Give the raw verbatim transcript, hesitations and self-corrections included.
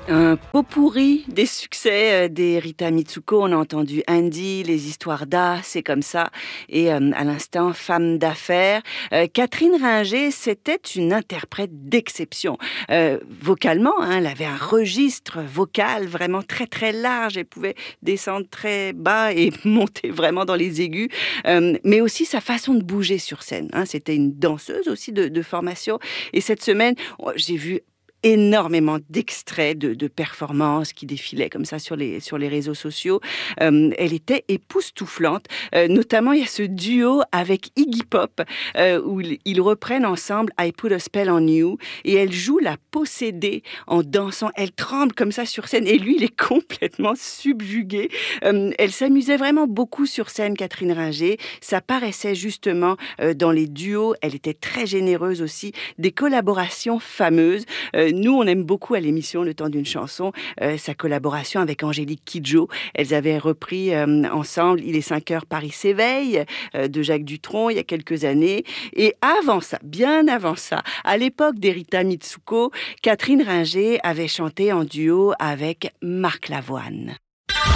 Un pot-pourri des succès euh, des Rita Mitsuko. On a entendu Andy, les histoires d'A, c'est comme ça. Et euh, à l'instant, Femme d'affaires. Euh, Catherine Ringer, c'était une interprète d'exception. Euh, vocalement, hein, elle avait un registre vocal vraiment très très large. Elle pouvait descendre très bas et monter vraiment dans les aigus. Euh, mais aussi sa façon de bouger sur scène. Hein. C'était une danseuse aussi de, de formation. Et cette semaine, oh, j'ai vu énormément d'extraits de, de performances qui défilaient comme ça sur les, sur les réseaux sociaux. Euh, elle était époustouflante. Euh, notamment, il y a ce duo avec Iggy Pop euh, où ils, ils reprennent ensemble I Put a Spell on You et elle joue la possédée en dansant. Elle tremble comme ça sur scène et lui, il est complètement subjugué. Euh, elle s'amusait vraiment beaucoup sur scène, Catherine Ringer. Ça paraissait justement euh, dans les duos. Elle était très généreuse aussi. Des collaborations fameuses. Euh, Nous, on aime beaucoup à l'émission Le Temps d'une chanson euh, sa collaboration avec Angélique Kidjo. Elles avaient repris euh, ensemble Il est cinq heures, Paris s'éveille euh, de Jacques Dutronc il y a quelques années. Et avant ça, bien avant ça, à l'époque des Rita Mitsuko, Catherine Ringer avait chanté en duo avec Marc Lavoine.